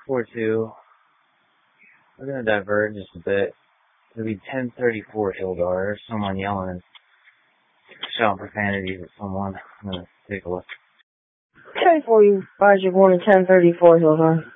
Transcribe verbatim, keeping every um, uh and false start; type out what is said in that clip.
four two. We're gonna divert just a bit. It'll be ten thirty-four Hildar. There's someone yelling and shouting profanities at someone. I'm gonna take a look. ten forty, Roger, going to ten thirty-four Hildar.